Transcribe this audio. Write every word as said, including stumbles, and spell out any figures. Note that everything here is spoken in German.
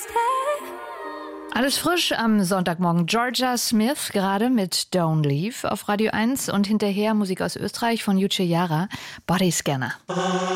Alles frisch am Sonntagmorgen. Georgia Smith gerade mit Don't Leave auf Radio eins und hinterher Musik aus Österreich von Yuche Yara, Bodyscanner.